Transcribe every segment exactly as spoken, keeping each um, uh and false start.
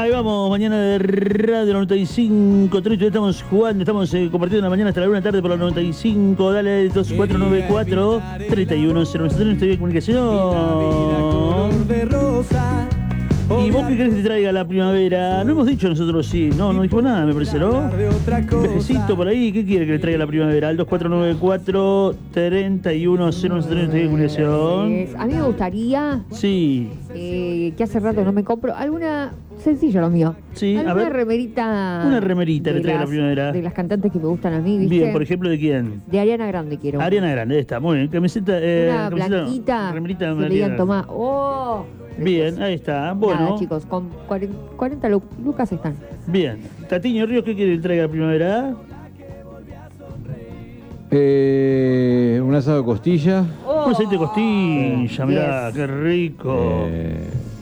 Ahí vamos, mañana de Radio noventa y cinco, tres, estamos jugando, estamos eh, compartiendo la mañana hasta la una tarde por la noventa y cinco, dale, dos cuatro nueve cuatro, tres uno cero nueve, estoy de comunicación. ¿Y vos qué querés que te traiga la primavera? No hemos dicho nosotros sí, no, no dijimos nada, me parece, ¿no? Vejecito por ahí, ¿qué quiere que le traiga la primavera? Al dos cuatro nueve cuatro, tres uno cero nueve, estoy de comunicación. Pues, a mí me gustaría, Sí. eh, que hace rato no me compro, alguna, sencillo lo mío, Sí, a alguna ver. remerita. Una remerita de le traigo la las- primavera. De las cantantes que me gustan a mí, ¿viste? Bien, por ejemplo, ¿de quién? De Ariana Grande quiero. Ariana Grande, ahí está, muy bien. Camiseta, eh, Una camiseta, blanquita, remerita de que le Ariana. digan tomá. ¡Oh! Bien, ahí está, bueno. Nada, chicos, con cuarenta, cuarenta lu- lucas están. Bien. Tatiño Ríos, ¿qué quiere que le traiga la primavera? Eh, un asado de costilla. Oh, Un aceite de costilla, mirá, yes. qué rico. eh,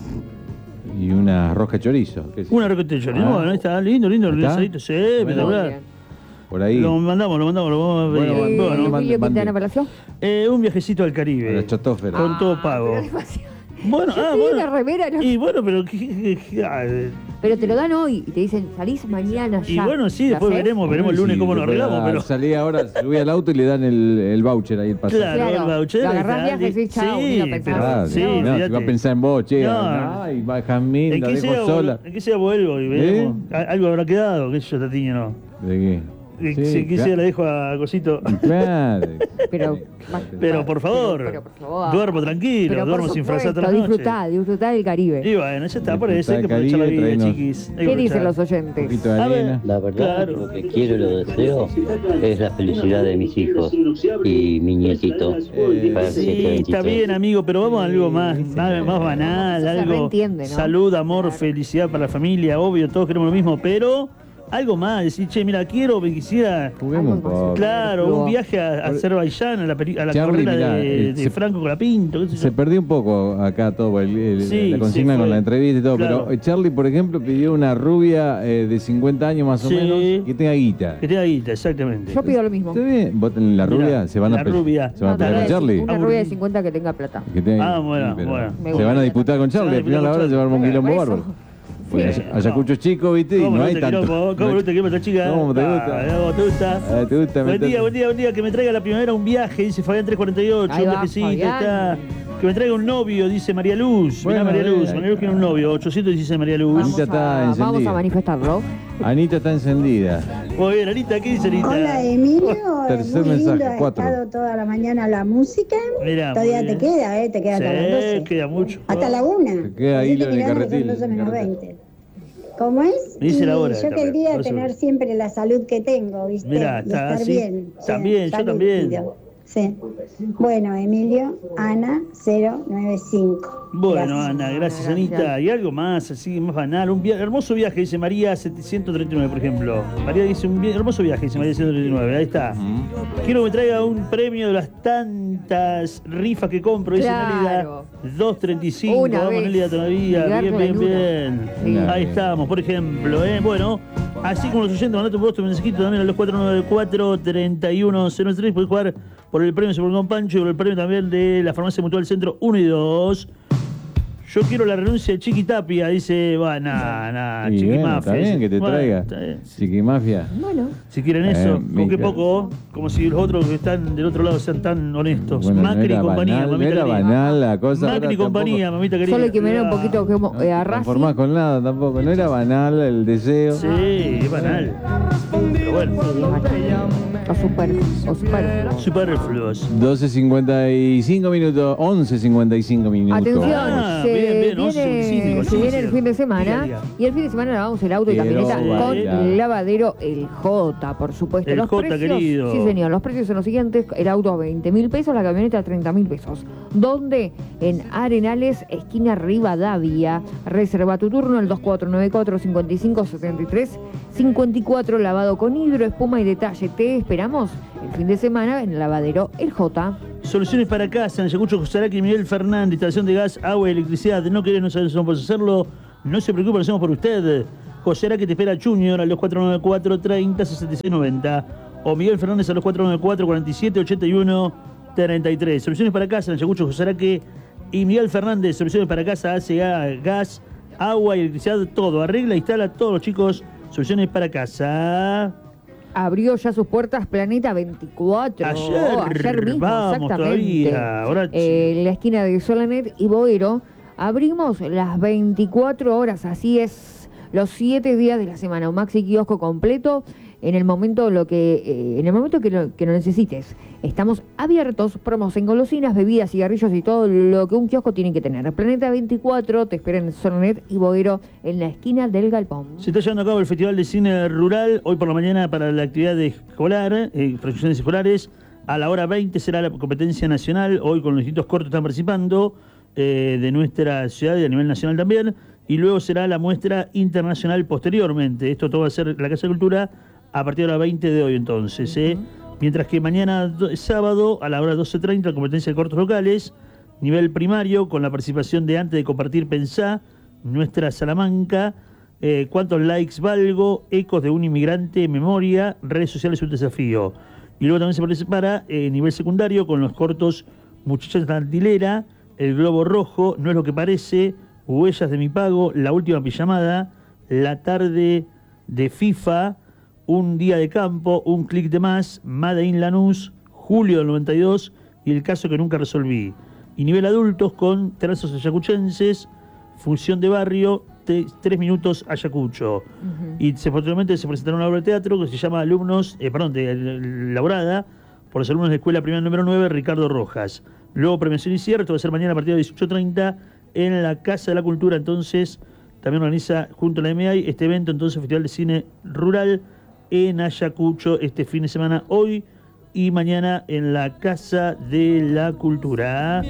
y una rosca de chorizo. ¿Qué es? Una roqueta de chorizo, Ah. bueno, ahí está, lindo, lindo, el ¿Está? asadito, sí, Bueno. Muy espectacular. bien. Por ahí. Lo mandamos, lo mandamos, lo vamos a Bueno, pedir. Eh, bueno, Bueno, Emilio mande, Quintana mande. Palacio. eh, un viajecito al A Caribe. la chatófera. Con todo Ah, pago. pero demasiado. Bueno, Yo ah, pedí bueno. una remera, no. Y bueno, pero... ¿qué- qué- qué- ah, eh, Pero te lo dan hoy y te dicen, salís mañana ya. Y bueno, sí, ¿Lo después hacés? veremos, veremos el lunes Sí, cómo nos después, arreglamos, ah, pero... Salí ahora, subí al auto y le dan el, el voucher ahí el pasaje. Claro, Claro, el voucher. lo agarrás está, viaje y decís, chao, sí, ni lo pensás. pero- Claro, sí, no, si olvídate. va a pensar en vos, che, No. ay, va Jamín, ¿En la qué, dejo sea, sola. ¿En qué sea vuelvo y veremos? A- Algo habrá quedado, qué sé yo, Tatiño, ¿no? ¿De qué? Eh, Sí, si quisiera claro. le dejo a Cosito. Claro. Pero, Pero por favor, pero, pero, por favor. duermo tranquilo, Pero, por duermo sin supuesto, frazar toda la noche. disfrutá, disfrutá del Caribe. Y bueno, ya está, por eso hay que Disfrutá aprovechar la del vida, Caribe, chiquis. Hay que ¿Qué dicen aprovechar. los Un oyentes? poquito de A ver. arena. La verdad, Claro. lo que quiero y lo deseo es la felicidad de mis hijos y mi nietito. Eh, para el Sí, está veintitrés. bien, amigo, pero vamos a algo más, más, más banal, Eso se algo. reentiende, ¿no? Salud, amor, Claro. felicidad para la familia, obvio, todos queremos lo mismo, pero algo más, decir, che, mira, quiero, me quisiera. Juguemos un Algo más. poco. Claro, Fluo. un viaje a, a Azerbaiyán, a la, peri- a la Charlie, carrera mirá, de, eh, de se- Franco Colapinto, qué sé Se yo. perdió un poco acá todo el, el- Sí, la consigna sí, con fue. la entrevista y todo, Claro. pero Charlie, por ejemplo, pidió una rubia eh, de cincuenta años más o Sí. menos que tenga guita. Que tenga guita, exactamente. Yo pido lo mismo. ¿Está bien? ¿Vos tenés la Mirá, rubia? ¿Se van a la pe- rubia. ¿Se van a No, pelear una con Charlie? Una Aburrido. rubia de cincuenta que tenga plata. Que tenga- Ah, bueno, sí, pero bueno. Me Se gusta. van a disputar con Se van a Charlie, al final disputar a la con hora se va a armar un Charlie. quilombo Por eso. bárbaro. Porque Sí. hay ayacuchos chicos, ¿viste? Y ¿Cómo no no hay te tanto. quiero, ¿Cómo no te quiero esta chica? ¿Cómo te Ah, gusta? ¿eh? ¿Cómo te gusta? Ah, ¿te gusta Buen meter- día, buen día, buen día. Que me traiga la primavera un viaje, dice Fabián tres cuarenta y ocho. Ahí Un va, viajecito, Fabián. está. Que me traiga un novio, dice María Luz. Mirá, Bueno, María Luz. eh, María Luz tiene un novio. ochocientos dice María Luz. Vamos Anita está a, vamos encendida. a manifestarlo. Anita está encendida. Muy bien, Anita, ¿qué dice Anita? Hola Emilio, Tercer muy mensaje, lindo, ha cuatro. estado toda la mañana la música. Mirá, Todavía muy te bien. queda, ¿eh? Te queda hasta las Sí, doce. queda mucho. Hasta la una. Te queda ahí lo de Mirando que carretil, son doce menos carretil. veinte. ¿Cómo es? Dice y la hora yo también, querría por eso tener voy. siempre la salud que tengo, ¿viste? Mirá, y está estar así. bien. Sí, También, yo salud también. pido. Sí. Bueno, Emilio, Ana cero nueve cinco. Bueno, Gracias. Ana, gracias, Gracias. Anita. Y algo más, así, más banal. Un via- hermoso viaje, dice María setecientos treinta y nueve, por ejemplo. María dice un vi- hermoso viaje, dice María setecientos treinta y nueve. Ahí está. Quiero que me traiga un premio de las tantas rifas que compro, dice Claro. Nélida. doscientos treinta y cinco. Una Vamos, vez. Nélida, todavía. Llegar Bien, con la bien, luna. bien. Sí. Ahí estamos, por ejemplo. ¿eh? Bueno, así como los oyentes, mandate por tu mensajito también a los cuatro nueve cuatro, tres uno cero tres. Puedes jugar por el premio Super con Pancho y por el premio también de la Farmacia Mutual Centro uno y dos. Yo quiero la renuncia de Chiqui Tapia, dice, va, nah, nah, Y Chiqui bueno, Mafia. está bien dice. que te Bueno, traiga. está bien. Chiquimafia. Bueno, Si quieren eso, Eh, con qué Mica. poco, como si los otros que están del otro lado sean tan honestos. Bueno, no Macri y era compañía, banal, no mamita era querida. banal la cosa. Macri ahora y compañía, tampoco- mamita querida. solo hay que mirar un poquito que No eh, a te Racing. conformás con nada tampoco. No era banal el deseo. Sí, es banal. Pero bueno, O super, o superfluo. superfluos. doce cincuenta y cinco minutos, once cincuenta y cinco minutos. Atención, Ah, se, bien, bien, once viene, veinticinco, se sí, viene sí. el fin de semana Diga, diga. y el fin de semana lavamos el auto y Quiero camioneta bailar. con lavadero El J, por supuesto. El los J, precios, querido. Sí, señor, los precios son los siguientes: el auto veinte mil pesos, la camioneta treinta mil pesos. ¿Dónde? En Arenales, esquina Rivadavia. Reserva tu turno el dos cuatro nueve cuatro, cinco cinco, siete tres cinco cuatro, lavado con hidro, espuma y detalle. Te esperamos el fin de semana en el lavadero El J. Soluciones para casa, en Ayacucho, Cosaraki, Miguel Fernández, instalación de gas, agua y electricidad. No querés, no sabes cómo puedes hacerlo. No se preocupe, lo hacemos por usted. José Araque te espera Junior al dos cuatro nueve cuatro, treinta, sesenta y seis noventa. O Miguel Fernández al dos cuatro nueve cuatro, cuarenta y siete, ochenta y uno, treinta y tres. Soluciones para casa, en Ayacucho, José Araque y Miguel Fernández. Soluciones para casa, hace gas, agua, electricidad, todo. Arregla, instala, todos los chicos, soluciones para casa. Abrió ya sus puertas Planeta veinticuatro. Ayer, Ayer mismo, vamos exactamente. todavía. Ahora Eh, en la esquina de Solanet y Boero abrimos las veinticuatro horas, así es, los siete días de la semana. Un maxi kiosco completo en el momento lo que eh, en el momento que lo, que lo necesites. Estamos abiertos, promos en golosinas, bebidas, cigarrillos y todo lo que un kiosco tiene que tener. Planeta veinticuatro te espera en Solanet y Boero en la esquina del Galpón. se está llevando a cabo el Festival de Cine Rural hoy por la mañana para la actividad de escolar, eh, proyecciones escolares. A la hora veinte será la competencia nacional. Hoy con los distintos cortos están participando eh, de nuestra ciudad y a nivel nacional también. Y luego será la muestra internacional posteriormente. Esto todo va a ser la Casa de Cultura a partir de la veinte de hoy entonces. ¿eh? Uh-huh. Mientras que mañana do, sábado a la hora doce treinta la competencia de cortos locales, nivel primario, con la participación de Antes de Compartir Pensá, nuestra Salamanca, eh, cuántos likes valgo, ecos de un inmigrante, memoria, redes sociales un desafío. Y luego también se participará eh, nivel secundario con los cortos Muchachas Tantilera, El Globo Rojo, No es lo que parece, Huellas de mi pago, La última pijamada, La tarde de FIFA, Un día de campo, Un clic de más, Made in Lanús, Julio del noventa y dos y El caso que nunca resolví. Y nivel adultos con Trazos ayacuchenses, Función de barrio, te, Tres minutos Ayacucho. Uh-huh. Y se, posteriormente se presentará una obra de teatro que se llama Alumnos, eh, perdón, de, elaborada por los alumnos de la Escuela Primaria número nueve, Ricardo Rojas. Luego premiación y cierre, esto va a ser mañana a partir de dieciocho treinta en la Casa de la Cultura. Entonces también organiza junto a la M A I este evento, entonces Festival de Cine Rural en Ayacucho este fin de semana, hoy y mañana en la Casa de la Cultura.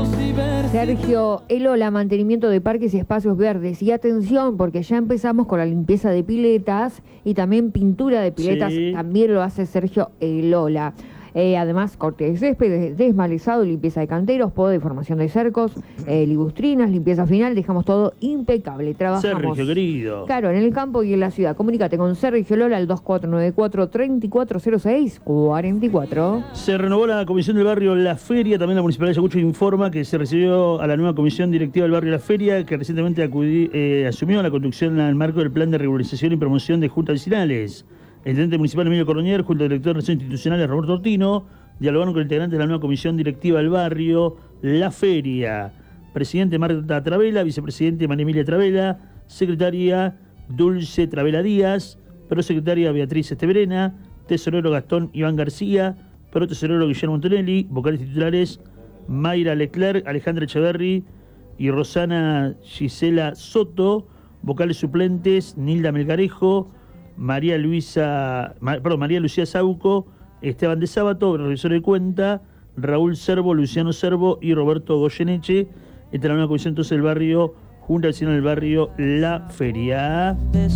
Sergio Elola, mantenimiento de parques y espacios verdes. Y atención, porque ya empezamos con la limpieza de piletas y también pintura de piletas, sí. También lo hace Sergio Elola. Eh, además, corte de césped, desmalezado, limpieza de canteros, poda y formación de cercos, eh, libustrinas, limpieza final, dejamos todo impecable. Trabajamos, Sergio, querido. Claro, en el campo y en la ciudad. Comunícate con Sergio Lola al dos cuatro nueve cuatro, tres cuatro cero seis, cuatro cuatro. Se renovó la comisión del barrio La Feria. También la Municipalidad de Ayacucho informa que se recibió a la nueva comisión directiva del barrio La Feria, que recientemente acudí, eh, asumió la conducción al marco del plan de regularización y promoción de juntas vecinales. El intendente municipal Emilio Cordonier, junto al director de Relaciones Institucionales Roberto Ortino, dialogaron con el integrante de la nueva comisión directiva del barrio La Feria. Presidente Marta Travela, vicepresidente María Emilia Travela, secretaria Dulce Travela Díaz, prosecretaria Beatriz Esteverena, tesorero Gastón Iván García, protesorero Guillermo Antonelli, vocales titulares Mayra Leclerc, Alejandra Echeverri y Rosana Gisela Soto, vocales suplentes Nilda Melgarejo, María Luisa, Ma, perdón, María Lucía Sauco, Esteban de Sábato, revisor de cuenta, Raúl Cervo, Luciano Cervo y Roberto Goyeneche. Esta es la nueva comisión entonces del barrio, Junta Vecinal del barrio La Feria.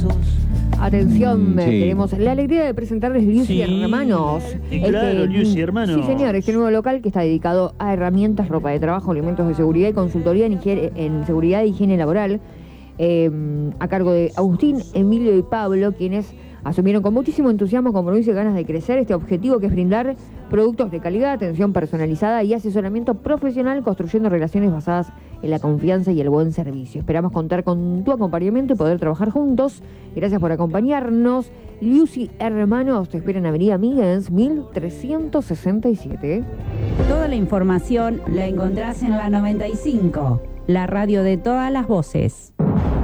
Atención, sí. Tenemos la alegría de presentarles Lius sí. y Hermanos. Y claro, este, Lius y Hermanos. Sí, señor, este nuevo local que está dedicado a herramientas, ropa de trabajo, elementos de seguridad y consultoría en, higiene, en seguridad e higiene laboral. Eh, a cargo de Agustín, Emilio y Pablo, quienes asumieron con muchísimo entusiasmo, compromiso y ganas de crecer este objetivo, que es brindar productos de calidad, atención personalizada y asesoramiento profesional, construyendo relaciones basadas en la confianza y el buen servicio. Esperamos contar con tu acompañamiento y poder trabajar juntos. Gracias por acompañarnos. Lius Hermanos te esperan en Avenida Miggins mil trescientos sesenta y siete. Toda la información la encontrás en la noventa y cinco, la radio de todas las voces.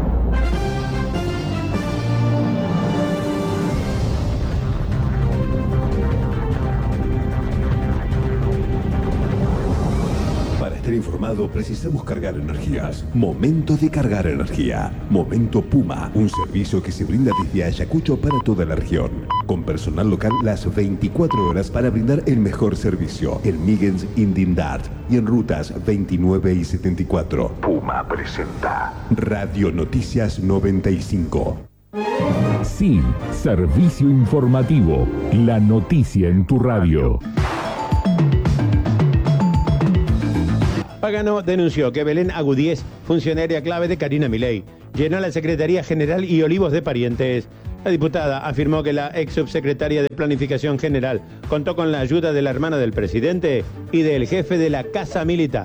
Informado, precisamos cargar energías. Momento de cargar energía. Momento Puma, un servicio que se brinda desde Ayacucho para toda la región, con personal local las veinticuatro horas para brindar el mejor servicio en Miggins, Indindart y en rutas veintinueve y setenta y cuatro. Puma presenta Radio Noticias noventa y cinco. Sí, servicio informativo. La noticia en tu radio. Pagano denunció que Belén Agudíez, funcionaria clave de Karina Milei, llenó la Secretaría General y Olivos de Parientes. La diputada afirmó que la ex subsecretaria de Planificación General contó con la ayuda de la hermana del presidente y del jefe de la Casa Militar.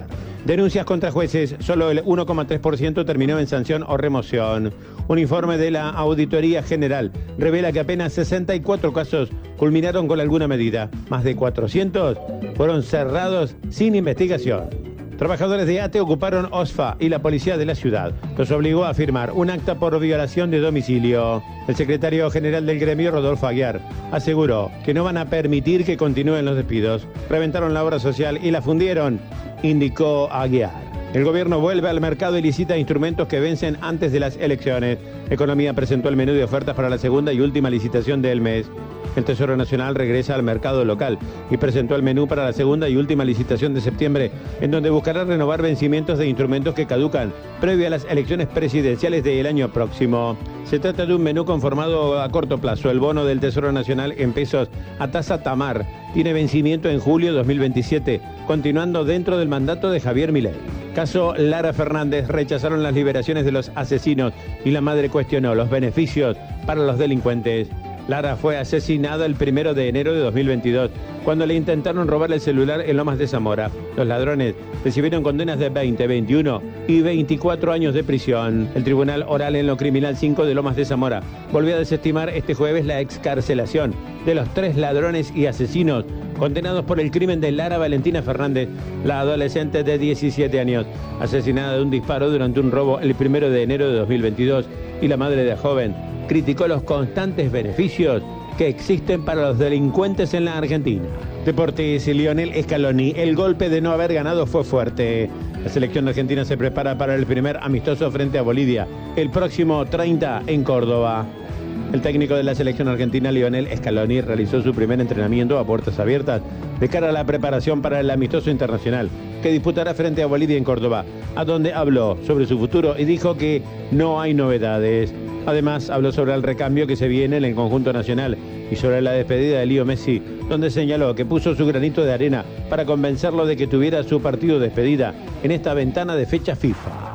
Denuncias contra jueces, solo el uno coma tres por ciento terminó en sanción o remoción. Un informe de la Auditoría General revela que apenas sesenta y cuatro casos culminaron con alguna medida. Más de cuatrocientos fueron cerrados sin investigación. Trabajadores de ATE ocuparon OSFA y la policía de la ciudad. Los obligó a firmar un acta por violación de domicilio. El secretario general del gremio, Rodolfo Aguiar, aseguró que no van a permitir que continúen los despidos. Reventaron la obra social y la fundieron, indicó Aguiar. El gobierno vuelve al mercado y licita instrumentos que vencen antes de las elecciones. Economía presentó el menú de ofertas para la segunda y última licitación del mes. El Tesoro Nacional regresa al mercado local y presentó el menú para la segunda y última licitación de septiembre, en donde buscará renovar vencimientos de instrumentos que caducan previo a las elecciones presidenciales del año próximo. Se trata de un menú conformado a corto plazo. El bono del Tesoro Nacional en pesos a tasa Tamar tiene vencimiento en julio dos mil veintisiete, continuando dentro del mandato de Javier Milei. Caso Lara Fernández, rechazaron las liberaciones de los asesinos y la madre cuestionó los beneficios para los delincuentes. Lara fue asesinada el primero de enero de dos mil veintidós, cuando le intentaron robar el celular en Lomas de Zamora. Los ladrones recibieron condenas de veinte, veintiuno y veinticuatro años de prisión. El Tribunal Oral en lo Criminal cinco de Lomas de Zamora volvió a desestimar este jueves la excarcelación de los tres ladrones y asesinos condenados por el crimen de Lara Valentina Fernández, la adolescente de diecisiete años, asesinada de un disparo durante un robo el primero de enero de dos mil veintidós, y la madre de la joven criticó los constantes beneficios que existen para los delincuentes en la Argentina. Deportes, Lionel Scaloni, el golpe de no haber ganado fue fuerte. La selección argentina se prepara para el primer amistoso frente a Bolivia el próximo treinta en Córdoba. El técnico de la selección argentina, Lionel Scaloni, realizó su primer entrenamiento a puertas abiertas de cara a la preparación para el amistoso internacional que disputará frente a Bolivia en Córdoba, a donde habló sobre su futuro y dijo que no hay novedades. Además, habló sobre el recambio que se viene en el conjunto nacional y sobre la despedida de Leo Messi, donde señaló que puso su granito de arena para convencerlo de que tuviera su partido de despedida en esta ventana de fecha FIFA.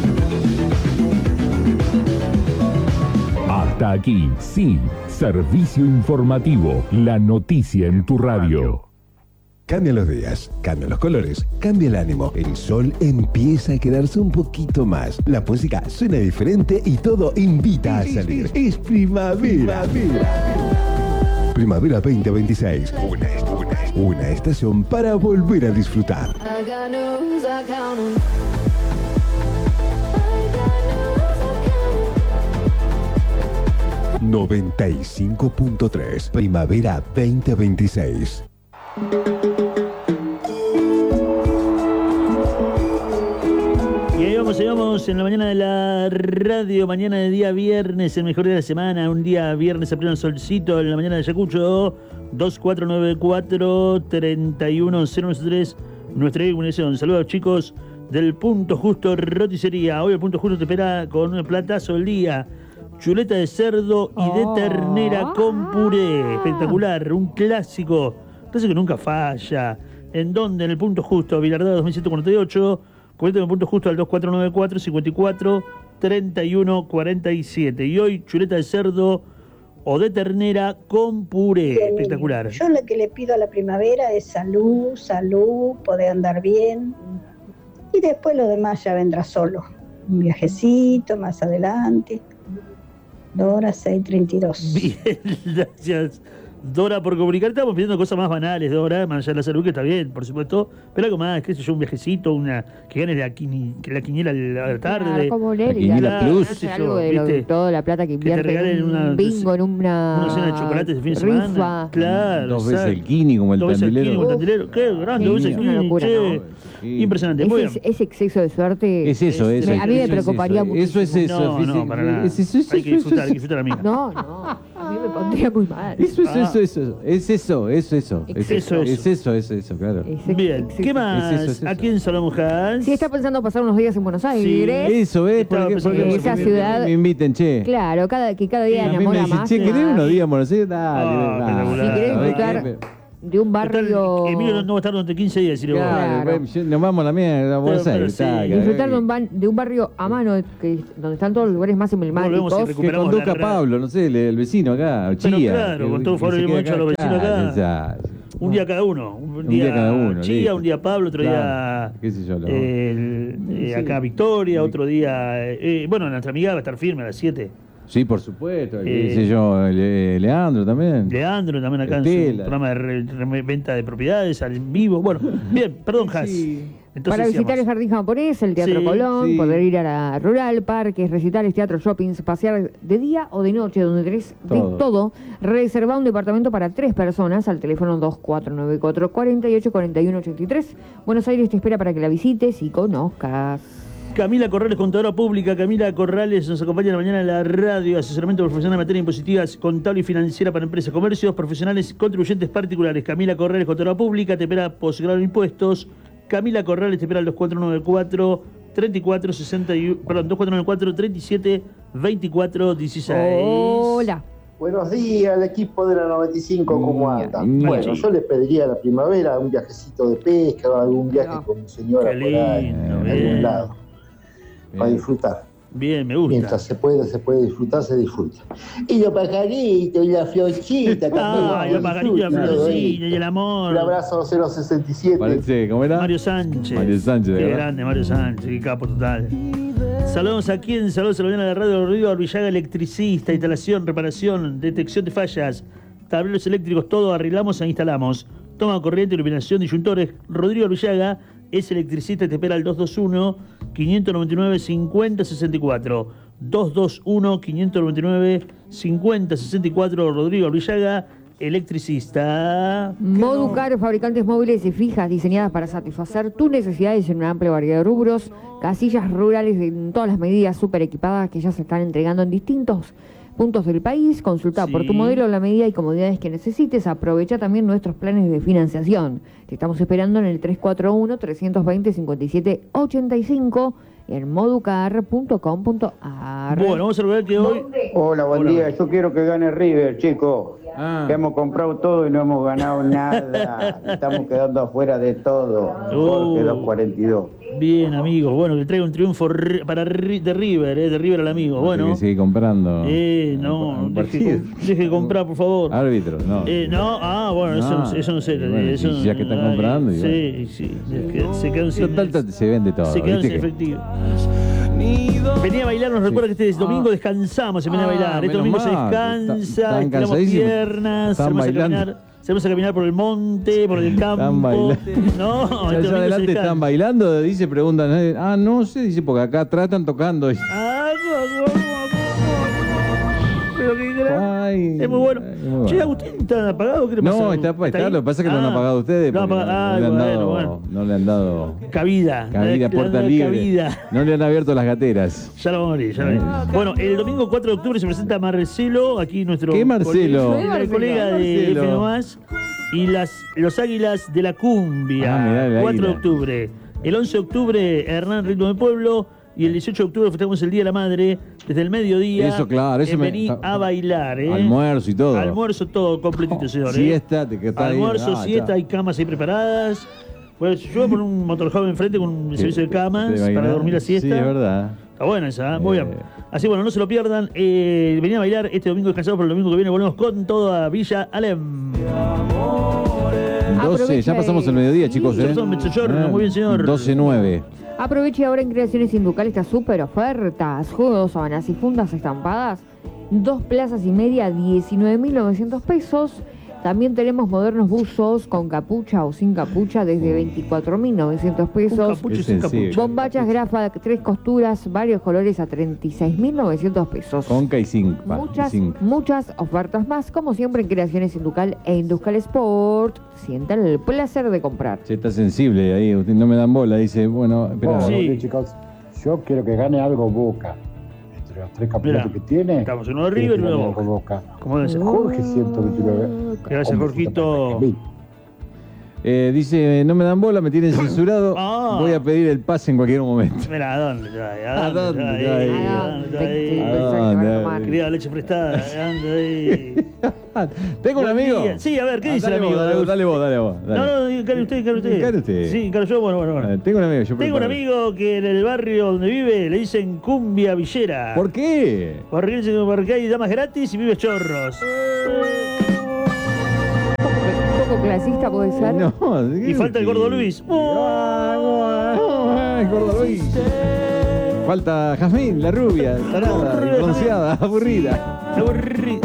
Hasta aquí, sí, servicio informativo, la noticia en tu radio. Cambian los días, cambian los colores, cambia el ánimo. El sol empieza a quedarse un poquito más. La música suena diferente y todo invita a salir. Es primavera. Primavera, primavera veinte veintiséis. Una, una, una estación para volver a disfrutar. noventa y cinco punto tres. Primavera veinte veintiséis. Y ahí vamos, ahí vamos en la mañana de la radio, mañana de día viernes, el mejor día de la semana, un día viernes a pleno solcito en la mañana de Ayacucho. Dos cuatro nueve cuatro, tres uno cero tres, nuestra comunicación. Saludos, chicos del Punto Justo Roticería. Hoy el Punto Justo te espera con un platazo del día: chuleta de cerdo y de ternera con puré. Espectacular, un clásico, clásico que nunca falla. ¿En dónde? En el Punto Justo, Vilardada dos mil ciento cuarenta y ocho. Cuenta con el Punto Justo al dos cuatro nueve cuatro, cinco cuatro, tres uno cuatro siete. Y hoy chuleta de cerdo o de ternera con puré. Bien, espectacular. Yo lo que le pido a la primavera es salud, salud, poder andar bien. Y después lo demás ya vendrá solo. Un viajecito más adelante. Dora seis treinta y dos. Bien, gracias, Dora, por comunicar. Estamos pidiendo cosas más banales, Dora, más allá de la salud, que está bien, por supuesto. Pero algo más, qué sé yo, un viajecito, una que ganes la, quini, que la quiniela a la tarde. Claro, como La quiniela plus. qué sé yo, Algo de, lo, de ¿viste? toda la plata que Que te invierte regalen en un una- bingo, en una Una cena de chocolate ese fin de semana. rifa. Claro. Dos veces exacto. el Kini como el Dos veces el tandilero. Kini como el tandilero. Qué grande, Sí, dos veces es el una Kini, locura, che. ¿no? Sí. Impresionante. Muy Ese, bien. ese exceso de suerte. Es eso, Es- eso. a mí me eso preocuparía es eso. Eso es eso. No, no, físico. para nada. Es eso, eso, Hay que eso, disfrutar, hay eso. que disfrutar, amiga. No, no. A mí me pondría muy mal. Eso es Ah. eso, eso. Es eso, es eso. Es Exceso, eso, eso. es eso, es eso, claro. Ese- Bien, exceso. ¿qué más? Es eso, es eso. ¿A quién saludamos, Hans? Si está pensando pasar unos días en Buenos Aires, Eso es, Estaba porque, pensando porque en esa me- ciudad- me inviten, che. claro, cada, que cada día A mí me enamora dicen, más. che, ¿querés más. unos días en Buenos Aires? Dale, Ah, dale. espectacular. Si querés ¿Sabés disfrutar qué? de un barrio. Emilio no va a estar durante quince días, si le Claro, Claro. bueno, yo- nos vamos a la mierda a Buenos Pero- pero Aires. sí. está, Disfrutar que- de un, ban- de un barrio a mano, que, donde están todos los lugares más Volvemos y emblemáticos. Que recuperamos conduzca la ra- Pablo, no sé, el, el vecino acá, Pero Chía. claro, que- con todo que favor se le hemos quede hecho a los vecinos acá. ya, Un día cada uno. Un, Un día cada uno, Chía, listo. un día Pablo, otro Claro, día qué sé yo, lo- eh, el- eh, Sí. acá Victoria, otro día... eh, bueno, nuestra amiga va a estar firme a las siete. Sí, por supuesto. Eh, qué sé yo, Le- Leandro también. Leandro también acá en su Estela. programa de re- re- venta de propiedades al en vivo. Bueno, bien, perdón, Has. Entonces, Para visitar el decíamos, Jardín Japonés, el Teatro Sí, Colón, sí. poder ir a la rural, parques, recitales, teatro, shoppings, pasear de día o de noche, donde tenés de Todo. todo. Reserva un departamento para tres personas al teléfono dos cuatro nueve cuatro, cuatro ocho, cuatro uno ocho tres. Buenos Aires te espera para que la visites y conozcas. Camila Corrales, contadora pública. Camila Corrales nos acompaña en la mañana en la radio. Asesoramiento profesional en materia impositiva, contable y financiera para empresas, comercios, profesionales, contribuyentes particulares. Camila Corrales, contadora pública, te espera posgrado en impuestos. Camila Corrales te espera al dos cuatro nueve cuatro, treinta y cuatro sesenta y uno, perdón, dos cuatro nueve cuatro, treinta y siete, veinticuatro dieciséis. Hola. Buenos días, el equipo de la noventa y cinco, ¿cómo andan? Ña. Bueno, yo les pediría a la primavera un viajecito de pesca, algún viaje No. con mi señora Qué por ahí, lindo, en bien. algún lado, para disfrutar. Bien, me gusta. Mientras se puede, se puede disfrutar, se disfruta. Y los pajaritos, y la florcita también. Ah, la pajarilla, la florcilla y el amor. Un abrazo cero sesenta y siete. Parece, ¿cómo era? Mario Sánchez. Mario Sánchez, de Qué verdad. grande, Mario Sánchez, qué capo total. Saludos a quién, saludos a la mañana de la radio Rodrigo Arvillaga, electricista, instalación, reparación, detección de fallas, tableros eléctricos, todo arreglamos e instalamos. Toma corriente, iluminación, disyuntores. Rodrigo Arvillaga es electricista y te espera al dos dos uno, cinco nueve nueve, cinco cero seis cuatro. dos dos uno, cinco nueve nueve, cinco cero seis cuatro. Rodrigo Arvillaga, electricista. Moducar, fabricantes móviles y fijas diseñadas para satisfacer tus necesidades en una amplia variedad de rubros. Casillas rurales en todas las medidas súper equipadas que ya se están entregando en distintos puntos del país. Consulta Sí. por tu modelo la medida y comodidades que necesites. Aprovecha también nuestros planes de financiación. Te estamos esperando en el tres cuatro uno, tres dos cero, cinco siete ocho cinco en moducar punto com punto ar. Bueno, vamos a recordar que hoy... Hola, buen Hola. día. Yo quiero que gane River, chicos. Ah. Que hemos comprado todo y no hemos ganado nada. Estamos quedando afuera de todo. Jorge Uh. dos cuarenta y dos. Bien, amigos. Bueno, que traiga un triunfo ri- para Ri- de River, eh, de River al amigo. Hay Bueno, que seguir comprando. eh, no, Un deje, partido. deje de comprar, por favor. Árbitro, no. Eh, no, ah, bueno, eso, No. no- eso no sé. Y bueno, eso, y ya que están ay, comprando, y Sí, sí. es que se quedan sin, Total, total, se vende todo. se quedan ¿viste sin que? efectivo. Venía a bailar, nos recuerda que este domingo descansamos en venía a Ah, bailar. Este menos domingo se mal, descansa, están- están estiramos cansadísimos. piernas, Están salimos a bailando. caminar, salimos a caminar por el monte, por el campo. bailando. No, Allá este domingo se adelante descansa. están bailando, dice, preguntan. eh, Ah, no sé, dice, porque acá tratan tocando. Ah, no, no, no, no, no. Pero qué gran. Ay, Es muy bueno. ay, muy bueno. Che, Agustín, ¿está apagado? ¿Qué le pasa? No, está, está, ahí? lo que pasa es que lo han Ah, apagado ustedes. lo han porque apagado. no, Ah, le han bueno, dado, bueno. no le han dado Cabida. cabida, Le- puerta le- libre. Cabida. No le han abierto las gateras. Ya lo vamos a abrir, ya lo vamos a abrir. Bueno, el domingo cuatro de octubre se presenta Marcelo, aquí nuestro ¿Qué Marcelo? colega, ¿Qué el colega de Marcelo? F Más, y las, los Águilas de la Cumbia. Ah, mirá, el cuatro de águila. octubre. El once de octubre, Hernán Ritmo de Pueblo. Y el dieciocho de octubre festejamos el Día de la Madre, desde el mediodía. Eso, claro, eso eh, me- vení a bailar, ¿eh? Almuerzo y todo. Almuerzo todo completito, señor. ¿eh? Siesta, te que está ahí. Almuerzo, Ah, siesta, ya. hay camas ahí preparadas. Pues yo voy a poner un motorhome enfrente con un ¿Te- servicio de te camas imaginas? para dormir la siesta. Sí, es verdad. Está buena esa, ¿eh? Muy Eh. bien. Así bueno, no se lo pierdan. Eh, venía a bailar este domingo descansado, pero el domingo que viene volvemos con toda Villa Alem. doce, ya pasamos el mediodía, chicos. Ya ¿eh? pasamos el mezzogiorno, muy bien, señor. doce nueve. Aproveche ahora en Creaciones Inducal estas super ofertas. Juegos, sábanas y fundas estampadas. Dos plazas y media, diecinueve mil novecientos pesos. También tenemos modernos buzos con capucha o sin capucha desde veinticuatro mil novecientos pesos. Capucho y Es sin sencillo. capucho. Bombachas grafa, tres costuras, varios colores a treinta y seis mil novecientos pesos. Conca y zinc. va, Muchas, y zinc. muchas ofertas más, como siempre en Creaciones Inducal e Inducal Sport. Sientan el placer de comprar. Che, está sensible ahí, usted no me dan bola. Dice, bueno, espera. Sí. Bueno, chicos, yo quiero que gane algo Boca. Entre los tres campeonatos Mirá, que tiene, estamos en uno de quiero River y que uno de gane algo Boca. Boca. ¿Cómo debe ser? Jorge ciento veintinueve. Gracias, Hombre, Jorgito. puta, bien. Eh, dice, no me dan bola, me tienen censurado. Ah. Voy a pedir el pase en cualquier momento. Mira, ¿a dónde? Ya, ¿A ¿A dónde? dónde? Ya, Ya, ahí, ahí. ¿a dónde? Ya, ahí. ¿A dónde? Quería leche prestada. ¿A dónde? Ahí. Tengo un Buen amigo. día. Sí, a ver, ¿qué Ah, dice el dale amigo? vos, dale, vos, dale vos, dale vos. dale. No, no, encare usted, encare usted. Encare usted. Sí, encare yo, bueno, bueno, bueno. Eh, Tengo un amigo, yo Tengo un preparo. amigo que en el barrio donde vive le dicen cumbia villera. ¿Por qué? Porque, porque hay damas gratis y vive chorros. Un poco Clasista puede ser. No, Y falta el gordo Luis. El gordo Luis. Falta Jazmín, la rubia, tarada, bronceada, aburrida. Aburri-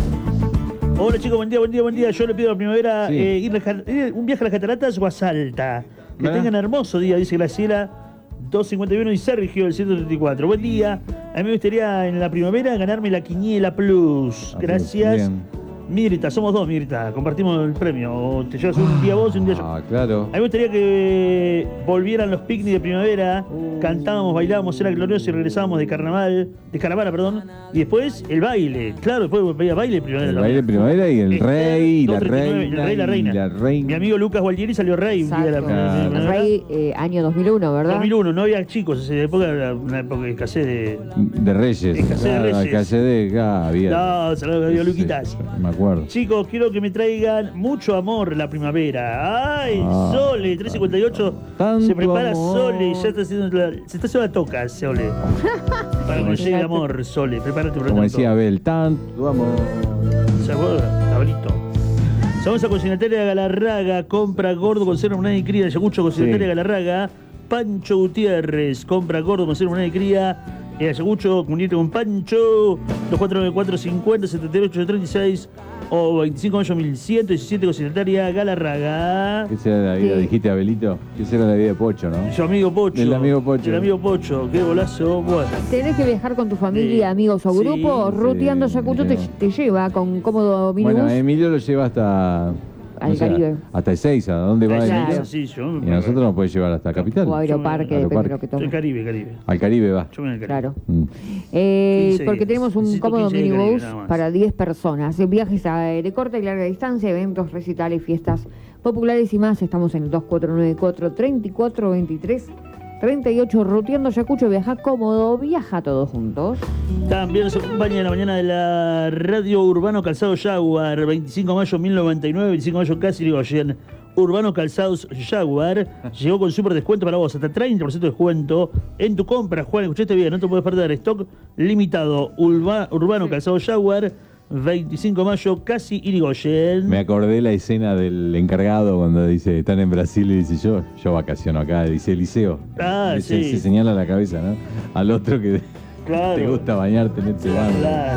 Hola chicos, buen día, buen día, buen día. Yo le pido a la primavera Sí. eh, ir a la- ir un viaje a las cataratas o a Salta. Que ¿Verdad? tengan hermoso día, dice Graciela. dos cincuenta y uno y Sergio, el ciento treinta y cuatro. Buen día. A mí me gustaría en la primavera ganarme la Quiniela Plus. Gracias. Bien. Mirta, somos dos, Mirta. Compartimos el premio. O te llevas un día vos y un día yo. Ah, claro. A mí me gustaría que volvieran los picnics de primavera, cantábamos, bailábamos, era glorioso y regresábamos de carnaval, de caravana, perdón, y después el baile, claro, después veía baile de primavera. El también. baile primavera y el Este, rey, y la dos treinta y nueve, reina. el rey y la reina. y la reina. Mi amigo Lucas Gualtieri salió rey un día de la Exacto. Claro. primavera. Rey, eh, año dos mil uno, ¿verdad? dos mil uno, no había chicos, esa época era una época de escasez de... De Reyes. Escasez de Claro, Reyes. escasez de. Ah, había. No, se lo dio Luquitas. Sí, me acuerdo. Chicos, quiero que me traigan mucho amor la primavera. ¡Ay, Ah, Sole! tres cincuenta y ocho. tanto Se prepara amor. Sole. Ya está haciendo la, se está haciendo la toca, Sole. Para cuando llegue el amor, Sole. Prepárate un Como rato. decía Abel, tanto amor. ¿Se acuerda? Tablito. Vamos a Cocinataria Galarraga. Compra gordo, conserva una y cría. Ayacucho, Cocinataria Sí. Galarraga. Pancho Gutiérrez. Compra gordo, conserva una y cría. En Ayacucho, comunícate con Pancho. dos cuatro nueve cuatro cincuenta setenta y ocho treinta y seis o veinticinco de mayo mil ciento diecisiete, Cocinataria Galarraga. ¿Qué será la vida? Sí. Dijiste, Abelito. ¿Qué será la vida de Pocho, no? Su amigo Pocho. El amigo Pocho. El amigo Pocho. Qué golazo. Bueno. Tenés que viajar con tu familia, Sí. amigos o Sí, grupos. sí, Ruteando Ayacucho te, sí. te lleva con cómodo minibús Bueno, Emilio lo lleva hasta. al Caribe. Hasta Ezeiza. ¿Dónde va Claro. Emilio? Sí, yo. Y nosotros nos puede llevar hasta Capital. O Aeroparque, depende de lo que Soy tomes. Caribe, Caribe. Al Caribe va. Yo me voy al Caribe. Claro. Mm. Eh, quince porque días. tenemos un Necesito cómodo quince días de minibús Caribe, nada más. para diez personas. Viajes a- de corta y larga distancia, eventos, recitales, fiestas populares y más. Estamos en el dos cuatro nueve cuatro, treinta y cuatro veintitrés, treinta y ocho. Ruteando Ayacucho, viaja cómodo, viaja todos juntos. También nos acompaña en la mañana de la Radio Urbano Calzado Jaguar, veinticinco de mayo mil noventa y nueve, veinticinco de mayo casi Irigoyen. Urbano Calzados Jaguar llegó con súper descuento para vos, hasta treinta por ciento de descuento en tu compra. Juan, escuchaste bien, no te puedes perder. Stock limitado. Urba- Urbano Calzados Jaguar, veinticinco de mayo casi Irigoyen. Me acordé la escena del encargado cuando dice, están en Brasil y dice yo, yo vacaciono acá, dice Eliseo. Ah, Y se, sí. se señala la cabeza, ¿no? Al otro que Claro. te gusta bañarte en este bar. Claro.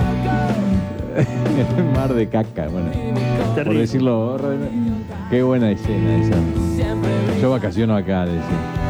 En el mar de caca, bueno. Por Terrible. decirlo, re- qué buena escena esa. Yo vacaciono acá, decía.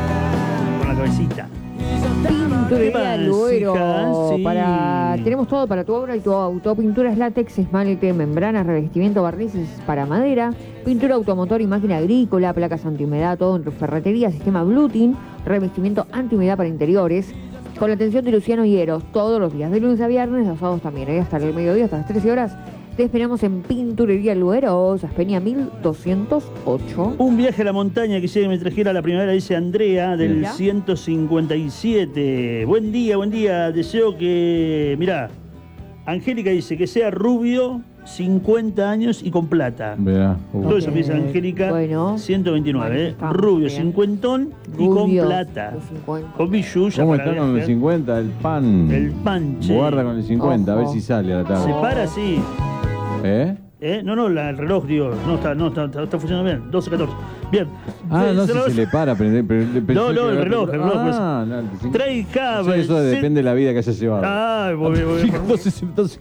Con la cabecita. Pinturería ¿Qué más, Luero. hija? Sí. Para... Tenemos todo para tu obra y tu auto. Pinturas látex, esmalte, membranas, revestimiento, barnices para madera, pintura automotor y máquina agrícola, placas antihumedad, todo en ferretería, sistema Blutin, revestimiento antihumedad para interiores. Con la atención de Luciano Hieros, todos los días, de lunes a viernes, los sábados también, ¿eh? Hasta el mediodía, hasta las trece horas. Te esperamos en Pinturería Luero, Saspeña mil doscientos ocho. Un viaje a la montaña que que me trajera la primavera, dice Andrea, del Mira. ciento cincuenta y siete. Buen día, buen día. Deseo que, mirá, Angélica dice que sea rubio, cincuenta años y con plata. Verá. uh. Todo eso Ok, piensa Angélica, bueno. ciento veintinueve. Bueno, ¿eh? estamos Rubio, bien. cincuentón y con Rubio, plata. de cincuenta. Con billulla ¿Cómo para están con el viajar. cincuenta? El pan. El panche. Guarda con el cincuenta, a ver Ojo. si sale a la Se tarde. para así. ¿Eh? ¿Eh? No, no, la- el reloj, digo, no está, no está, está, está funcionando bien. doce catorce. Bien. Ah, no, Se- si se- se le para. Pero, pero- pensé No, no, que- el reloj, el reloj, Ah, no, el cincuenta. Trade Hub. Sí, eso se- depende de la vida que haya llevado. Ay, muy bien, muy bien. Entonces, entonces,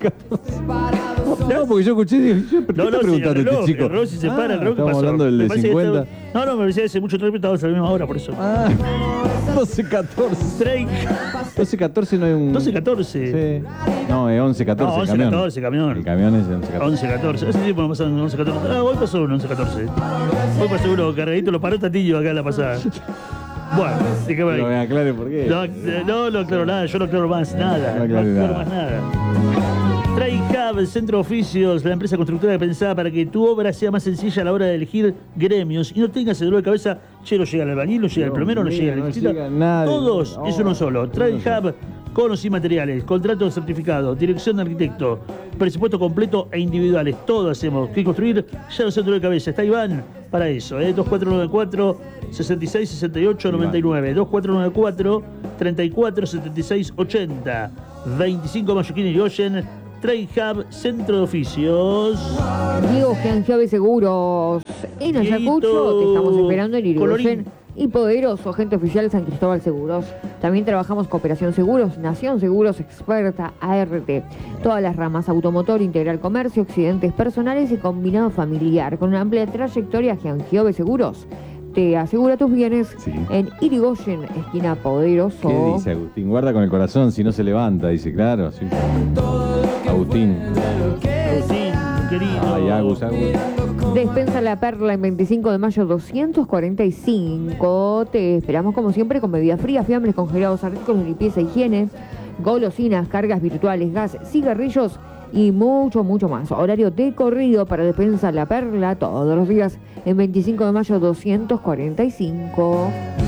no, porque yo escuché y dije, yo, ¿pero No, qué no, está sí, el preguntando reloj, este chico? el reloj si se para, el Ah, reloj, ¿qué estamos pasó? hablando del Me de parece que cincuenta. estaba- No, no, me decía hace mucho tiempo estábamos a la misma hora, por eso. Ah, doce catorce. Trade doce catorce no hay un... doce catorce. Sí. No, es once catorce No, el once camión. catorce, camión. El camión es once catorce. once catorce. Ese tiempo no pasaron once catorce. Ah, hoy pasó un once catorce. Hoy pasó uno cargadito, lo paró Tatillo acá en la pasada. Bueno, ¿de qué va Pero me ahí? aclare por qué. No, eh, no, no aclaro nada, yo no aclaro más nada. No No aclare aclaro nada. más nada. Trade Hub, el centro de oficios, la empresa constructora pensada para que tu obra sea más sencilla a la hora de elegir gremios y no tengas el dolor de cabeza, che, no llega el albañil, no llega el Dios plomero, no mío, llega el no electricista. llega nadie. Todos No, es uno solo. Trade uno solo. Hub, conos y materiales, contrato certificado, dirección de arquitecto, presupuesto completo e individuales. Todo hacemos. ¿Qué construir? Ya no sé el dolor de cabeza. Está Iván para eso, ¿eh? dos cuatro nueve cuatro, seis seis, seis ocho, nueve nueve. dos cuatro nueve cuatro, treinta y cuatro, setenta y seis, ochenta. veinticinco Mayuquín y Irigoyen. Trade Hub, Centro de Oficios. Diego Giangiove Seguros. En Ayacucho te estamos esperando en Irigoyen y Poderoso, agente oficial San Cristóbal Seguros. También trabajamos Cooperación Seguros, Nación Seguros, Experta, A R T. Todas las ramas, automotor, integral comercio, accidentes personales y combinado familiar. Con una amplia trayectoria, Giangiove Seguros te asegura tus bienes sí. en Irigoyen, esquina Poderoso. ¿Qué dice Agustín? Guarda con el corazón, si no se levanta. Dice, claro. Sí. Agustín. Agustín, querido. Ay, Agus, Agus. Despensa La Perla en veinticinco de mayo doscientos cuarenta y cinco. Te esperamos como siempre con bebidas frías, fiambres, congelados, artículos de limpieza e higiene, golosinas, cargas virtuales, gas, cigarrillos y mucho, mucho más. Horario de corrido para Despensa La Perla todos los días en veinticinco de mayo doscientos cuarenta y cinco.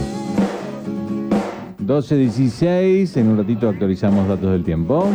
doce dieciséis, en un ratito actualizamos datos del tiempo.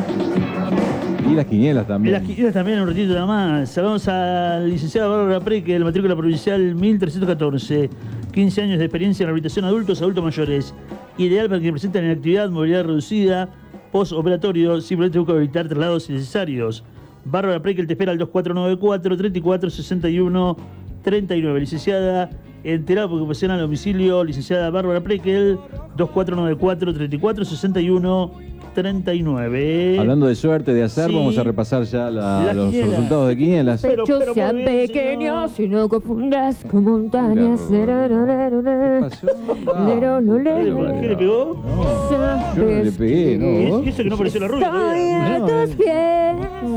Y las quinielas también. Las quinielas también, en un ratito nada más. Saludamos al licenciado Bárbara Preque, el matrícula provincial mil trescientos catorce. quince años de experiencia en rehabilitación adultos, adultos mayores. Ideal para que presenten en actividad, movilidad reducida, postoperatorio, simplemente busca evitar traslados innecesarios. Bárbara Preque te espera al dos cuatro nueve cuatro, tres cuatro seis uno, tres nueve. Licenciada en terapia ocupacional a domicilio, licenciada Bárbara Preque, dos cuatro nueve cuatro, tres cuatro seis uno, treinta y nueve. Hablando de suerte, de azar, sí. vamos a repasar ya la, los quiniela. resultados de quinielas. Pero, pero sean pequeños y no confundas con montañas. ¿Qué pasó? ¿Qué le pegó? No, yo no le pegué, ¿no? ¿Y eso que no pareció la rubia? Estoy a No, tus pies.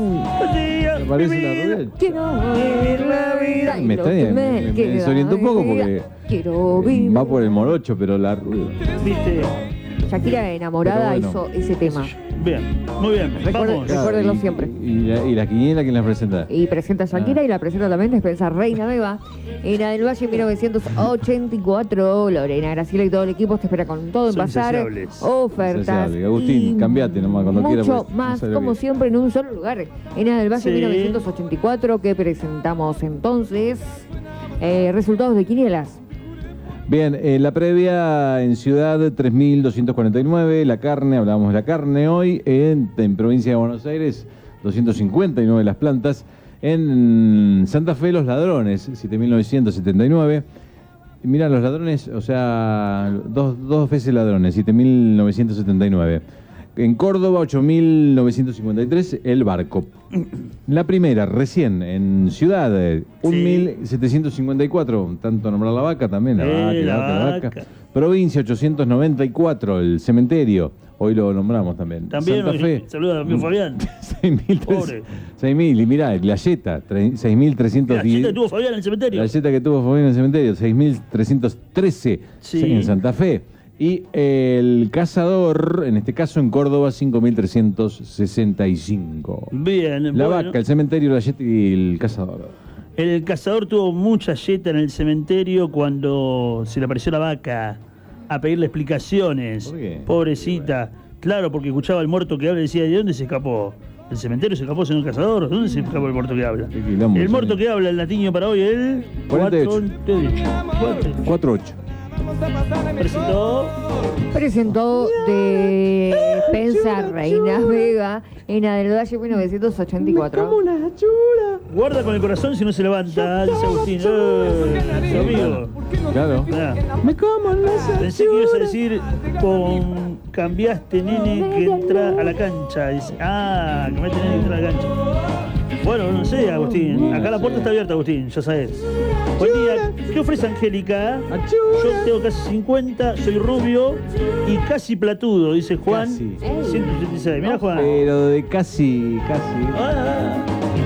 ¿Me parece la rubia? Quiero vivir la vida. Me extraña, me, me, me desorientó un poco porque quiero vivir. va por el morocho, pero la rubia. ¿Viste? Shakira enamorada Bueno. hizo ese tema. Bien, muy bien. Recuerde, Vamos. recuérdenlo y, siempre. Y la, y la quiniela, ¿quién la presenta? Y presenta a Shakira Ah. y la presenta también Despensa Reina Beba. En la del Valle mil novecientos ochenta y cuatro. Lorena Graciela y todo el equipo te espera con todo en Son bazar, insaciables. ofertas. Insaciable. Agustín, y cambiate nomás cuando quieras. mucho porque más, no sale como bien. siempre, en un solo lugar. En la del Valle Sí. mil novecientos ochenta y cuatro que presentamos entonces. Eh, resultados de quinielas. Bien, eh, la previa en Ciudad tres mil doscientos cuarenta y nueve, la carne, hablábamos de la carne hoy, en, en provincia de Buenos Aires, doscientos cincuenta y nueve las plantas, en Santa Fe los ladrones, siete mil novecientos setenta y nueve, y mira, los ladrones, o sea, dos, dos veces ladrones, siete mil novecientos setenta y nueve. En Córdoba, ocho mil novecientos cincuenta y tres, el barco. La primera, recién, en Ciudad, un mil setecientos cincuenta y cuatro, tanto nombrar la vaca también, la Eh, vaca, la la vaca, la vaca. vaca. Provincia, ochocientos noventa y cuatro, el cementerio, hoy lo nombramos también. También, Santa Fe, saluda a mi amigo Fabián. Pobre. seis mil, y mirá, la Yeta, seis mil trescientos La diez. chita que tuvo Fabián en el cementerio. La Yeta que tuvo Fabián en el cementerio, seis mil trescientos trece Sí. en Santa Fe. Y el cazador, en este caso en Córdoba, cinco mil trescientos sesenta y cinco. Bien, La bueno. vaca, el cementerio, la Yeta y el cazador. El cazador tuvo mucha yeta en el cementerio cuando se le apareció la vaca a pedirle explicaciones. ¿Por qué? Pobrecita. Claro, porque escuchaba al muerto que habla y decía, ¿de dónde se escapó? ¿El cementerio se escapó, señor cazador? ¿De dónde se escapó el muerto que habla? Qué quilombo, El muerto señor. que habla, el latiño para hoy, el... cuarenta y ocho. cuatro ocho. Presentó... Presentó de Despensa Reina Vega en la del Valle mil novecientos ochenta y cuatro. Guarda con el corazón si no se levanta, dice Agustín. Eh, su amigo. Claro. Ah. Me como las Pensé que ibas a decir con cambiaste nene que entra a la cancha. Dice, ah, cambiaste nene que entra a la cancha. Bueno, no sé, Agustín. Acá la puerta está abierta, Agustín, ya sabes. Buen día. ¿Qué ofrece Angélica? Yo tengo casi cincuenta, soy rubio y casi platudo, dice Juan. Casi. ciento ochenta y seis. Mirá, Juan. Pero de casi, casi. Ah,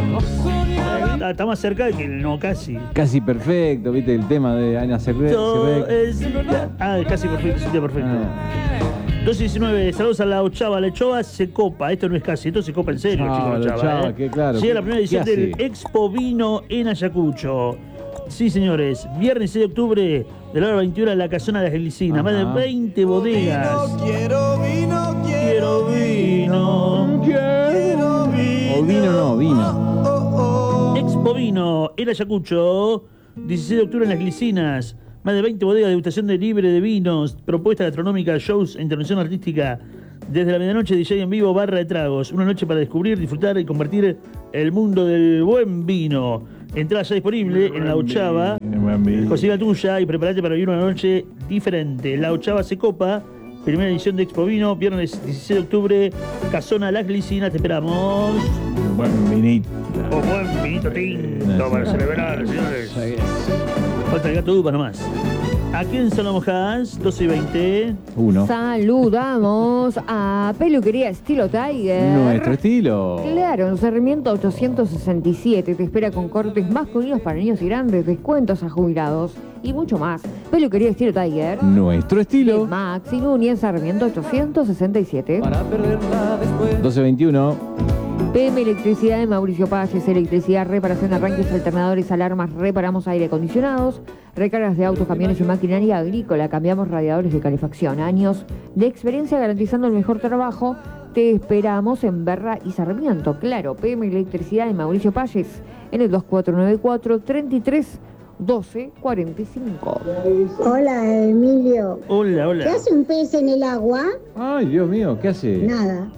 está, está más cerca que el no casi. Casi perfecto, viste el tema de Ana Cerve. Todo Cerve- es... Ah, casi perfecto, sí, perfecto. Ah. dos diecinueve, saludos a la Ochava. La Ochava se copa, esto no es casi, esto se copa en serio, No, chicos. la La Ochava, Ochava, ¿eh? que claro, Llega la ¿qué- primera edición qué del hace? Expo Vino en Ayacucho. Sí, señores, viernes seis de octubre, de la hora veintiuna, en la Casona de las Gelicinas. Más de Ajá. veinte bodegas. Quiero vino, quiero vino, quiero vino. O vino no, vino. Expo Vino en Ayacucho, dieciséis de octubre en las Glicinas. Más de veinte bodegas, degustación de libre de vinos, propuesta gastronómica, shows, intervención artística, Desde la medianoche, D J en vivo, barra de tragos. Una noche para descubrir, disfrutar y compartir el mundo del buen vino. Entrada ya disponible en La Ochava. Consigue la tuya y prepárate para vivir una noche diferente. La Ochava se copa. Primera edición de Expo Vino, viernes dieciséis de octubre, Casona Las Glicinas, te esperamos. Un buen vinito. Un buen vinito tinto para celebrar, señores. Falta el gato Dupa nomás. ¿A quién saludamos, Has? doce y veinte. Uno. Saludamos a Peluquería Estilo Tiger. Nuestro estilo. Claro, en Sarmiento ochocientos sesenta y siete. Te espera con cortes masculinos para niños y grandes, descuentos a jubilados y mucho más. Peluquería Estilo Tiger. Nuestro estilo. Maxi Núñez, Sarmiento ochocientos sesenta y siete. doce veintiuno. P M Electricidad de Mauricio Palles, electricidad, reparación de arranques, alternadores, alarmas, reparamos aire acondicionados, recargas de autos, camiones y maquinaria agrícola, cambiamos radiadores de calefacción, años de experiencia garantizando el mejor trabajo. Te esperamos en Berra y Sarmiento, claro, P M Electricidad de Mauricio Palles, en el dos cuatro nueve cuatro, treinta y tres, doce, cuarenta y cinco. Hola, Emilio. Hola, hola. ¿Qué hace un pez en el agua? Ay, Dios mío, ¿qué hace? Nada.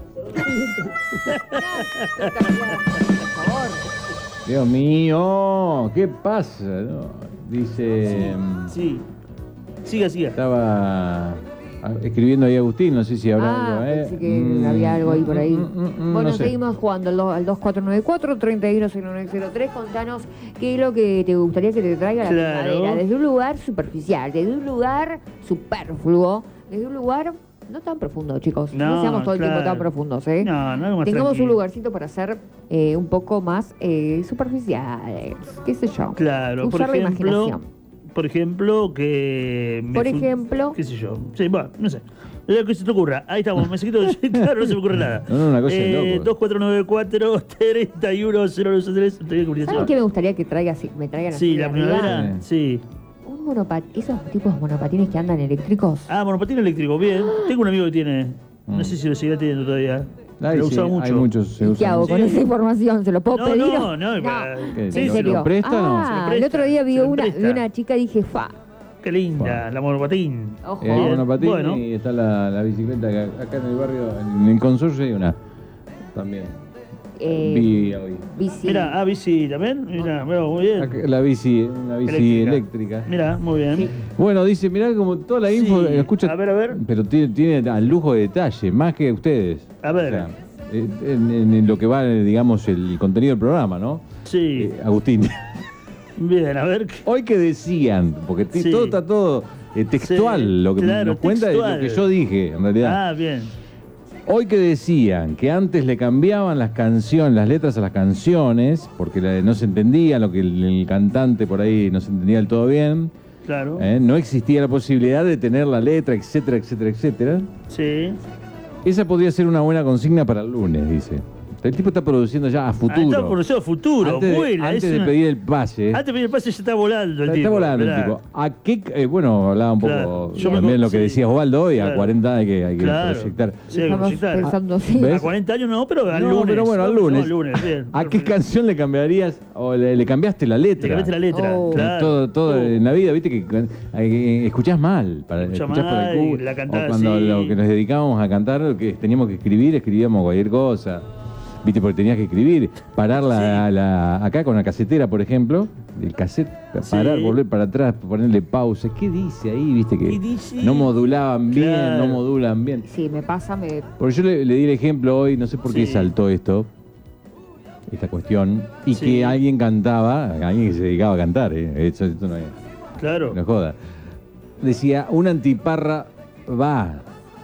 Dios mío, ¿qué pasa? No, dice... Sí, siga, siga. Estaba escribiendo ahí Agustín, no sé si habrá Ah, algo, ¿eh? pensé que Mm, había algo ahí por ahí. mm, mm, mm, bueno, no sé. seguimos jugando al, do- al dos cuatro nueve cuatro, treinta y uno cero nueve cero tres. Contanos qué es lo que te gustaría que te traiga la Claro. primavera. Desde un lugar superficial, desde un lugar superfluo, desde un lugar no tan profundo, chicos. No, No, seamos todo el tiempo claro. tan profundos, ¿eh? No, no, más Tengamos tranquilo. un lugarcito para ser eh, un poco más eh, superficiales, qué sé yo. Claro, por Usar la ejemplo, imaginación. por ejemplo, que... me Por fun- ejemplo. qué sé yo. Sí, bueno, no sé. Lo que se te ocurra. Ahí estamos, mensajito. Claro, no se me ocurre nada. No, no, una cosa de eh, locos. dos cuatro nueve cuatro, treinta y uno cero nueve tres. ¿Saben qué me gustaría que traiga, si- me traigan así Sí, de la arriba? primavera. Sí. Un monopatín, esos tipos de monopatines que andan eléctricos. Ah, monopatín eléctrico, bien. Tengo un amigo que tiene. No sé si lo seguirá teniendo todavía. Ay, lo sí, usaba mucho. hay muchos, se ¿Y qué usan hago mucho. con esa información? ¿Se lo puedo No, pedir? no, no, para- ¿Qué, ¿En se lo- serio? ¿Se lo presta o no? Ah, Se lo el presta, otro día vi se lo una, presta. vi una chica y dije, fa. Qué linda, la monopatín. Ojo. Eh, hay Bien, monopatín bueno. y está la, la bicicleta que acá en el barrio, en el consorcio hay una también. Eh, Vi hoy. bici. Mira, ah, bici también. Mira, mira, muy bien. Acá- La bici, una bici Eléctrica. eléctrica. Mira, muy bien. Bueno, dice, mirá como toda la info, Sí, escucha, a ver, a ver. pero tiene, tiene al lujo de detalle, más que ustedes. A ver. O sea, eh, en, en- en lo que va, digamos, el contenido del programa, ¿no? Sí. Eh, Agustín. Bien, a ver. Hoy que decían, porque ti- Sí. todo está todo eh, textual, Sí, lo que claro, nos cuenta es textual. lo que yo dije, en realidad. Ah, bien. Hoy que decían que antes le cambiaban las canciones, las letras a las canciones, porque la- no se entendía lo que el, el cantante por ahí no se entendía del todo bien, Claro. ¿eh? No existía la posibilidad de tener la letra, etcétera, etcétera, etcétera. Sí. Esa podría ser una buena consigna para el lunes, dice. El tipo está produciendo ya a Ah, futuro. está producido a futuro, Antes de, vuela. antes es de una- pedir el pase. Antes de pedir el pase ya está volando el Está, tipo. está volando el mirá. tipo. ¿A qué, eh, bueno, hablaba un poco Claro. Yo me también acuerdo- lo que sí. decía Osvaldo hoy, a Claro. cuarenta hay que, hay que Claro. proyectar. Sí, hay que Estamos proyectar. pensando así. ¿Ves? A cuarenta años no, pero al No, lunes. pero bueno, al No, lunes. al lunes, bien. ¿A qué canción le cambiarías o le, le cambiaste la letra? Le cambiaste la letra, Oh. claro. Todo, todo Oh. en la vida, viste que eh, escuchás mal. Para, Escuchás escuchás por mal, el cu- la cantás o cuando así. lo que nos dedicábamos a cantar, que teníamos que escribir, escribíamos cualquier cosa. Viste, porque tenías que escribir, parar la, la- acá con la casetera, por ejemplo, el cassette, parar, Sí. volver para atrás, ponerle pausa. ¿Qué dice ahí? Viste que ¿Qué dice? no modulaban bien, Claro. no modulan bien. Sí, me pasa, me... Porque yo le, le di el ejemplo hoy, no sé por qué Sí. saltó esto, esta cuestión, y Sí. que alguien cantaba, alguien que se dedicaba a cantar, ¿eh? Esto, esto no es, Claro. no joda. Decía, una antiparra va.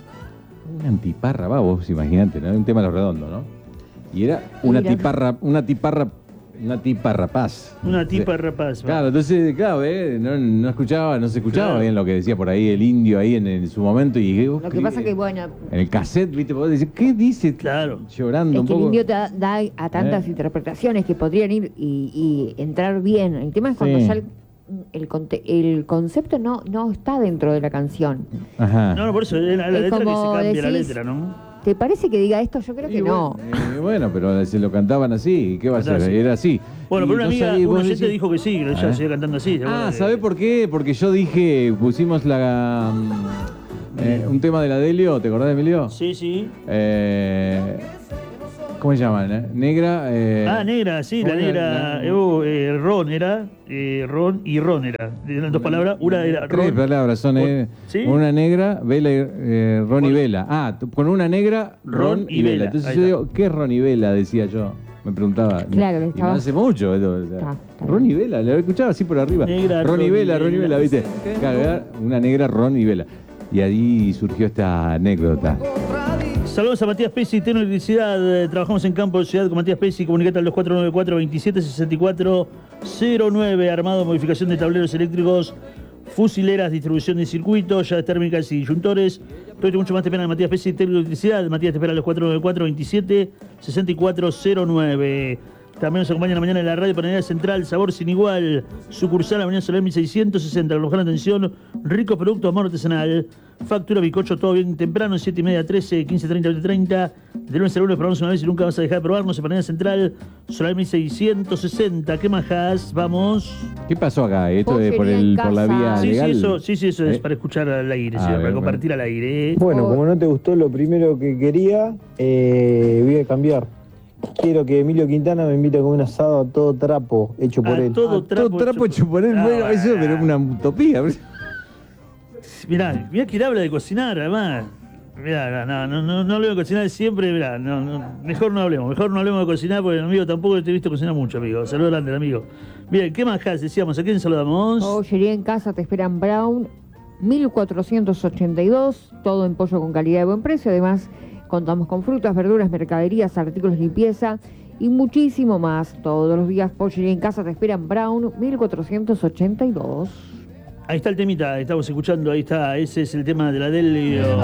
Una antiparra va, vos imaginate, ¿no? Un tema de los redondos, ¿no? Y era una Mira. tiparra, una tiparra, una tipa rapaz. Una tipa rapaz. va. Claro, entonces, claro, ¿eh? no, no escuchaba, no se escuchaba Claro. bien lo que decía por ahí el indio ahí en, en su momento. Y Lo que pasa que, bueno, en el cassette, viste, vos decís, ¿qué dice? Claro. Llorando es un que el poco. indio da, da a tantas Eh. interpretaciones que podrían ir y, y entrar bien. El tema es cuando Sí. ya el, el, conte- el concepto no, no está dentro de la canción. Ajá. No, no, por eso es la, la Es letra que se como cambia la decís- letra, ¿no? ¿Te parece que diga esto? Yo creo que Y no. bueno, eh, bueno, pero se lo cantaban así, ¿y ¿qué va a Cantaba ser? así. Era así. Bueno, Y pero una vos amiga, sabés, un vos oyente decís- dijo que sí, que ella Ah. sigue cantando así. Ah, ¿sabés por qué? Porque yo dije, pusimos la... mm, Eh, un tema de la Delio, ¿te acordás de Emilio? Sí, sí. Eh, ¿Cómo se llama? Ne- Negra. Eh, Ah, negra, sí, la ¿cómo negra. era? eh, uh, eh, Ron era. Eh, Ron y Ron era. Eran dos palabras. Una era Tres Ron. palabras son. Eh, ¿Sí? Una negra, Vela y eh, Ron y Vela. Ah, t- con una negra, Ron, Ron y y Vela. Vela. Entonces Ahí yo está. digo, ¿qué es Ron y Vela? Decía yo. Me preguntaba. Claro, y estaba- no hace mucho. Esto, o sea, Está, está Ron y Vela, lo escuchaba así por arriba. Negra, Ron y Ron y Vela, Ron y Vela. Vela, ¿viste? Cagar, una negra, Ron y Vela. Y ahí surgió esta anécdota. Saludos a Matías Pesi, Teno Electricidad. Eh, Trabajamos en campo de ciudad con Matías Pesi. Comunicate al dos cuatro nueve cuatro, veintisiete sesenta y cuatro cero nueve. Armado, modificación de tableros eléctricos, fusileras, distribución de circuitos, llaves térmicas y disyuntores. Todo esto y mucho más te espera en Matías Pesi, Teno Electricidad. Matías te espera al dos cuatro nueve cuatro, veintisiete sesenta y cuatro cero nueve. También nos acompaña en la mañana en la radio Panadería Central, sabor sin igual. Sucursal Avenida Soler mil seiscientos sesenta. La mejor atención, ricos productos, amor artesanal. Factura, bizcocho, todo bien temprano, siete y media, trece, quince, treinta, veinte, treinta. De lunes a lunes probamos una vez y nunca vas a dejar de probarnos en Panadería Central, Solar mil seiscientos sesenta. ¿Qué más? Vamos. ¿Qué pasó acá? ¿Esto de por, Pollería en el, por la casa. vía Sí, legal? sí, eso, sí, sí, eso es ¿Eh? para escuchar al aire, Ah, sí, para bien, compartir al aire. ¿eh? Bueno, como no te gustó lo primero que quería, eh, voy a cambiar. Quiero que Emilio Quintana me invite a comer un asado a todo trapo hecho por A él. todo Ah, todo trapo hecho por él. Ah, Bueno, eso bueno. pero es una utopía. Mirá, mirá que él habla de cocinar, además. Mirá, no, no, no, no hablemos de cocinar siempre, mirá, no, no, mejor no hablemos, mejor no hablemos de cocinar, porque amigo tampoco te he visto cocinar mucho, amigo. Saludos grandes, amigo. Bien, ¿qué más decíamos? ¿A quién saludamos? Pollería en casa, te esperan Brown, mil cuatrocientos ochenta y dos, todo en pollo con calidad y buen precio. Además, contamos con frutas, verduras, mercaderías, artículos de limpieza y muchísimo más. Todos los días, Pollería en casa, te esperan Brown, mil cuatrocientos ochenta y dos. Ahí está el temita, estamos escuchando, ahí está, ese es el tema de la Delio.